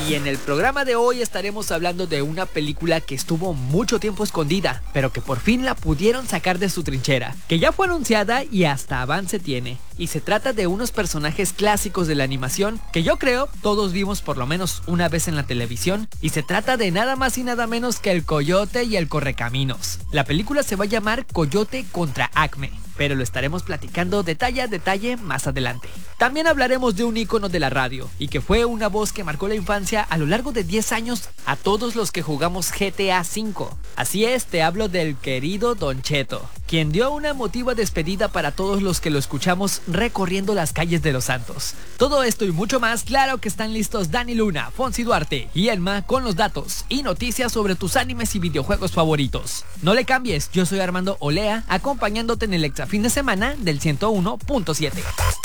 Y en el programa de hoy estaremos hablando de una película que estuvo mucho tiempo escondida, pero que por fin la pudieron sacar de su trinchera, que ya fue anunciada y hasta avance tiene. Y se trata de unos personajes clásicos de la animación que yo creo todos vimos por lo menos una vez en la televisión, y se trata de nada más y nada menos que el Coyote y el Correcaminos. La película se va a llamar Coyote contra Acme, pero lo estaremos platicando detalle a detalle más adelante. También hablaremos de un ícono de la radio, y que fue una voz que marcó la infancia a lo largo de 10 años a todos los que jugamos GTA V. Así es, te hablo del querido Don Cheto, quien dio una emotiva despedida para todos los que lo escuchamos recorriendo las calles de Los Santos. Todo esto y mucho más, claro que están listos Dani Luna, Fonsi Duarte y Elma con los datos y noticias sobre tus animes y videojuegos favoritos. No le cambies, yo soy Armando Olea, acompañándote en el Extra Fin de Semana del 101.7.